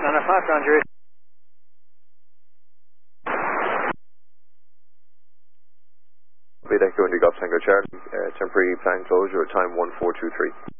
and a pass on Jerry. Echo Indy Golf Tango Charlie, temporary plan closure at time 1423.